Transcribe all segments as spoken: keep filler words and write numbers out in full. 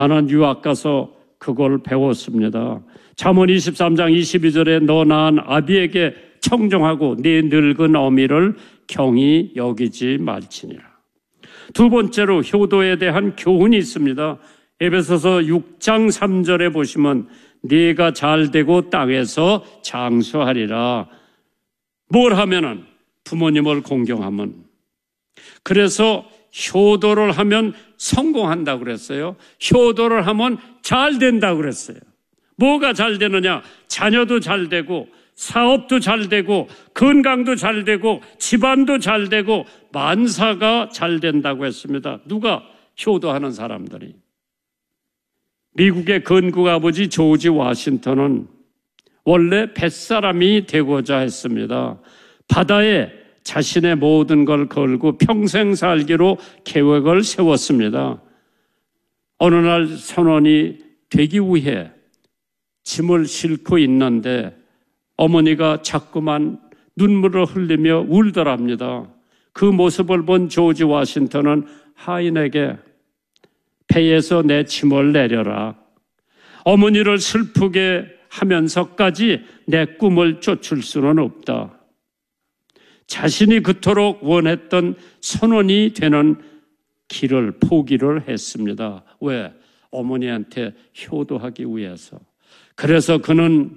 나는 유학 가서 그걸 배웠습니다. 잠언 이십삼 장 이십이 절에 너 낳은 아비에게 청종하고 네 늙은 어미를 경히 여기지 말지니라. 두 번째로 효도에 대한 교훈이 있습니다. 에베소서 육 장 삼 절에 보시면 네가 잘되고 땅에서 장수하리라. 뭘 하면은? 부모님을 공경하면. 그래서 효도를 하면 성공한다고 그랬어요. 효도를 하면 잘 된다고 그랬어요. 뭐가 잘 되느냐? 자녀도 잘 되고 사업도 잘 되고 건강도 잘 되고 집안도 잘 되고 만사가 잘 된다고 했습니다. 누가? 효도하는 사람들이. 미국의 건국 아버지 조지 워싱턴은 원래 뱃사람이 되고자 했습니다. 바다에 자신의 모든 걸 걸고 평생 살기로 계획을 세웠습니다. 어느 날 선원이 되기 위해 짐을 싣고 있는데 어머니가 자꾸만 눈물을 흘리며 울더랍니다. 그 모습을 본 조지 워싱턴은 하인에게 배에서 내 짐을 내려라. 어머니를 슬프게 하면서까지 내 꿈을 쫓을 수는 없다. 자신이 그토록 원했던 선원이 되는 길을 포기를 했습니다. 왜? 어머니한테 효도하기 위해서. 그래서 그는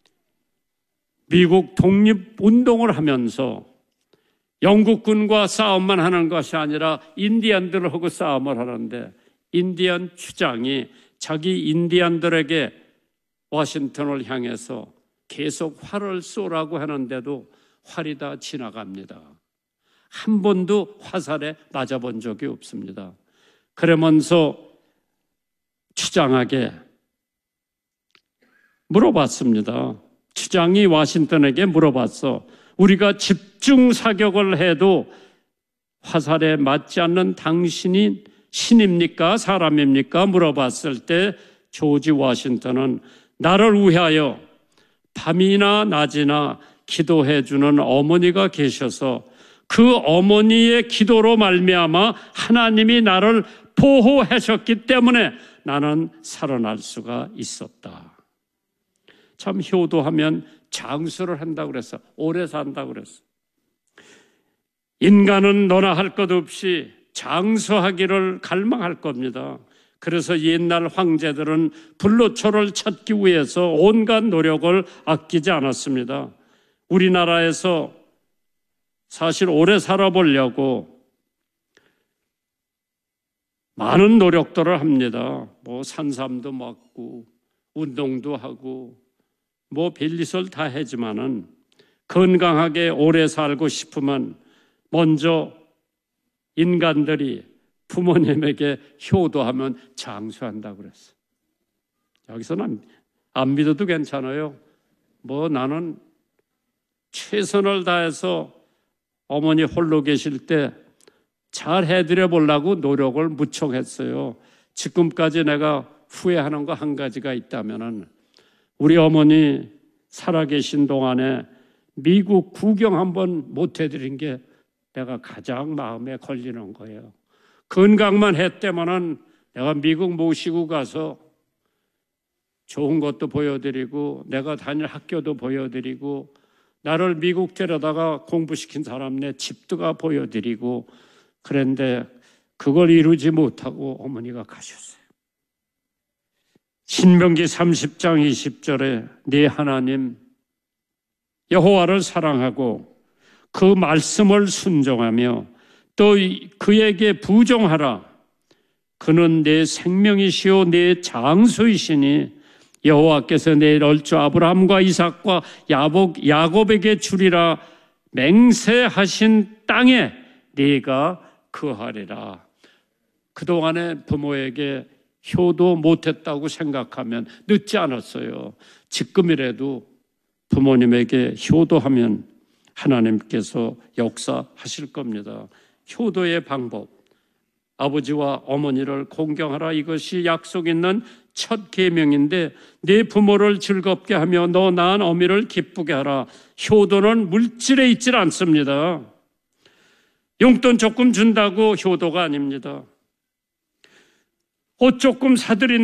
미국 독립운동을 하면서 영국군과 싸움만 하는 것이 아니라 인디언들하고 싸움을 하는데 인디언 추장이 자기 인디언들에게 워싱턴을 향해서 계속 활을 쏘라고 하는데도 활이 다 지나갑니다. 한 번도 화살에 맞아본 적이 없습니다. 그러면서 추장에게 물어봤습니다. 추장이 워싱턴에게 물어봤어. 우리가 집중 사격을 해도 화살에 맞지 않는 당신이 신입니까? 사람입니까? 물어봤을 때 조지 워싱턴은 나를 위하여 밤이나 낮이나 기도해 주는 어머니가 계셔서 그 어머니의 기도로 말미암아 하나님이 나를 보호하셨기 때문에 나는 살아날 수가 있었다. 참 효도하면 장수를 한다고 그랬어. 오래 산다고 그랬어. 인간은 너나 할 것 없이 장수하기를 갈망할 겁니다. 그래서 옛날 황제들은 불로초를 찾기 위해서 온갖 노력을 아끼지 않았습니다. 우리나라에서 사실 오래 살아보려고 많은 노력들을 합니다. 뭐 산삼도 먹고 운동도 하고 뭐 별짓을 다 하지만은 건강하게 오래 살고 싶으면 먼저 인간들이 부모님에게 효도하면 장수한다고 그랬어. 여기서는 안 믿어도 괜찮아요. 뭐 나는 최선을 다해서 어머니 홀로 계실 때 잘 해드려 보려고 노력을 무척 했어요. 지금까지 내가 후회하는 거 한 가지가 있다면은 우리 어머니 살아계신 동안에 미국 구경 한번 못 해드린 게 내가 가장 마음에 걸리는 거예요. 건강만 했다면은 내가 미국 모시고 가서 좋은 것도 보여드리고 내가 다닐 학교도 보여드리고 나를 미국 데려다가 공부시킨 사람네 집도가 보여드리고 그런데 그걸 이루지 못하고 어머니가 가셨어요. 신명기 삼십 장 이십 절에 네 하나님 여호와를 사랑하고 그 말씀을 순종하며 또 그에게 부종하라. 그는 내 생명이시오 내 장수이시니 여호와께서 내 얼주 아브라함과 이삭과 야복, 야곱에게 주리라 맹세하신 땅에 네가 거하리라. 그동안에 부모에게 효도 못했다고 생각하면 늦지 않았어요. 지금이라도 부모님에게 효도하면 하나님께서 역사하실 겁니다. 효도의 방법, 아버지와 어머니를 공경하라. 이것이 약속 있는 첫 계명인데 내 부모를 즐겁게 하며 너 낳은 어미를 기쁘게 하라. 효도는 물질에 있질 않습니다. 용돈 조금 준다고 효도가 아닙니다. 옷 조금 사들인